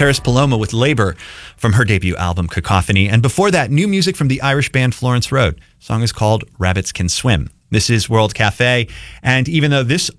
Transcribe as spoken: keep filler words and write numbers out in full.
Paris Paloma with Labor from her debut album Cacophony. And before that, new music from the Irish band Florence Road. The song is called Rabbits Can Swim. This is World Cafe. And even though this